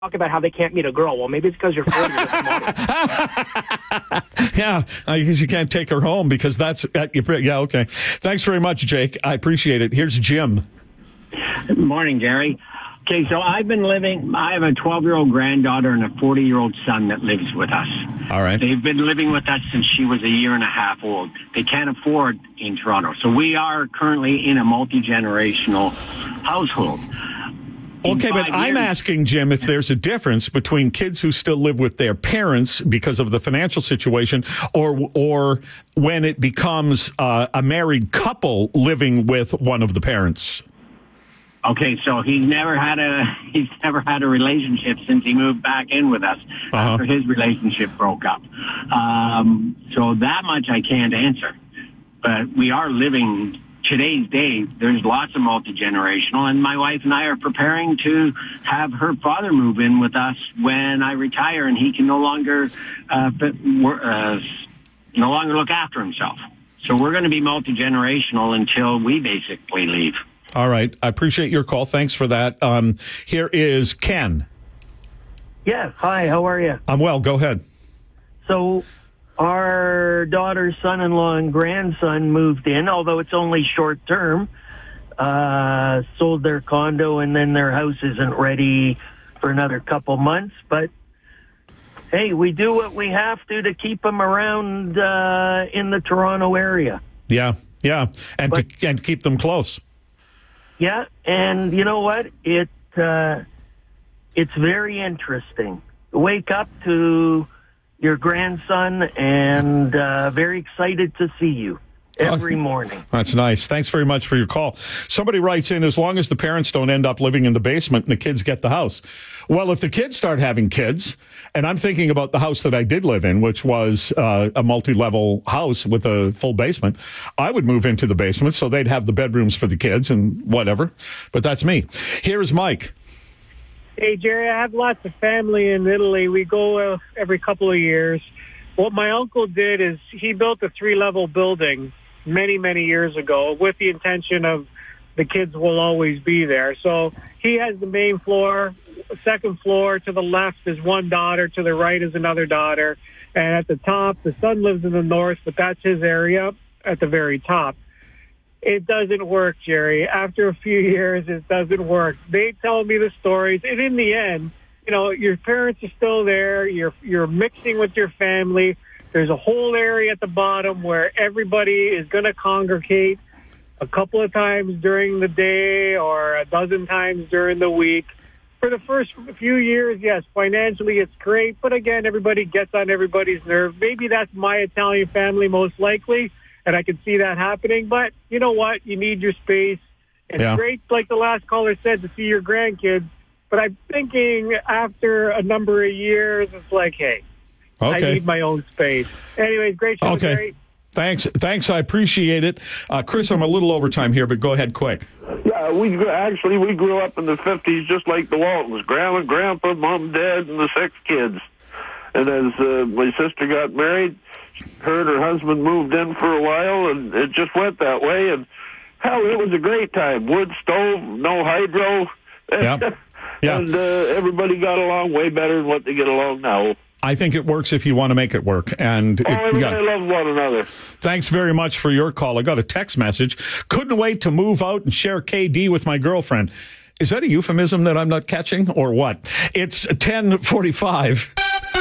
talk about how they can't meet a girl. Well, maybe it's because you're 40 or smaller. Yeah, I guess you can't take her home because that's yeah. Okay, thanks very much, Jake. I appreciate it. Here's Jim. Good morning, Jerry. Okay, so I have a 12-year-old granddaughter and a 40-year-old son that lives with us. All right. They've been living with us since she was a year and a half old. They can't afford in Toronto. So we are currently in a multi-generational household. Okay, but I'm asking, Jim, if there's a difference between kids who still live with their parents because of the financial situation or when it becomes a married couple living with one of the parents. Okay, so he's never had a relationship since he moved back in with us after his relationship broke up. So that much I can't answer. But we are living today's day. There's lots of multi-generational, and my wife and I are preparing to have her father move in with us when I retire, and he can no longer look after himself. So we're going to be multi-generational until we basically leave. All right. I appreciate your call. Thanks for that. Here is Ken. Yes. Hi, how are you? I'm well. Go ahead. So our daughter's son-in-law and grandson moved in, although it's only short-term, sold their condo, and then their house isn't ready for another couple months. But, hey, we do what we have to keep them around in the Toronto area. Yeah, and keep them close. Yeah, and you know what? It's very interesting. Wake up to your grandson and very excited to see you every morning. That's nice. Thanks very much for your call. Somebody writes in, as long as the parents don't end up living in the basement and the kids get the house. Well, if the kids start having kids, and I'm thinking about the house that I did live in, which was a multi-level house with a full basement, I would move into the basement so they'd have the bedrooms for the kids and whatever. But that's me. Here's Mike. Hey, Jerry, I have lots of family in Italy. We go every couple of years. What my uncle did is he built a 3-level building many, many years ago with the intention of the kids will always be there. So he has the main floor, second floor. To the left is one daughter. To the right is another daughter. And at the top, the son lives in the north, but that's his area at the very top. It doesn't work, Jerry. After a few years, it doesn't work. They tell me the stories. And in the end, you know, your parents are still there. You're mixing with your family. There's a whole area at the bottom where everybody is going to congregate a couple of times during the day or a dozen times during the week. For the first few years, yes, financially it's great. But again, everybody gets on everybody's nerve. Maybe that's my Italian family most likely, and I can see that happening. But you know what? You need your space. It's great, like the last caller said, to see your grandkids. But I'm thinking after a number of years, it's like, hey, I need my own space. Anyways, great show. Okay. Great. Thanks. I appreciate it. Chris, I'm a little over time here, but go ahead quick. Yeah, we grew up in the 50s just like the Waltons. Grandma, Grandpa, Mom, Dad, and the 6 kids. And as my sister got married, her and her husband moved in for a while, and it just went that way. And, hell, it was a great time. Wood stove, no hydro. Yeah. And everybody got along way better than what they get along now. I think it works if you want to make it work. And everybody loves one another. Thanks very much for your call. I got a text message. Couldn't wait to move out and share KD with my girlfriend. Is that a euphemism that I'm not catching or what? It's 10:45.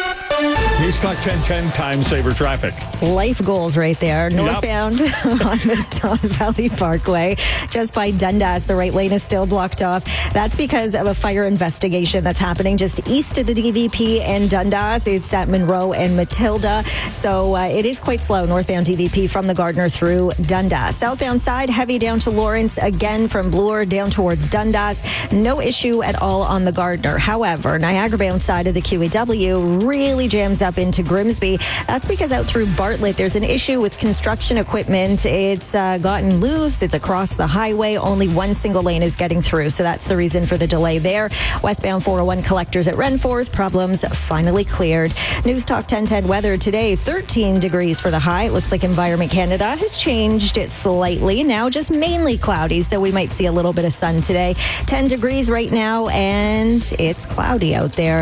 News Talk 1010 Time Saver Traffic. Life goals right there. Northbound on the Don Valley Parkway, just by Dundas. The right lane is still blocked off. That's because of a fire investigation that's happening just east of the DVP in Dundas. It's at Monroe and Matilda. So it is quite slow, northbound DVP from the Gardner through Dundas. Southbound side, heavy down to Lawrence, again from Bloor down towards Dundas. No issue at all on the Gardner. However, Niagara bound side of the QEW, really jams up into Grimsby. That's because out through Bartlett, there's an issue with construction equipment. It's gotten loose. It's across the highway. Only one single lane is getting through. So that's the reason for the delay there. Westbound 401 collectors at Renforth. Problems finally cleared. News Talk 1010 weather today. 13 degrees for the high. It looks like Environment Canada has changed it slightly. Now just mainly cloudy. So we might see a little bit of sun today. 10 degrees right now, and it's cloudy out there.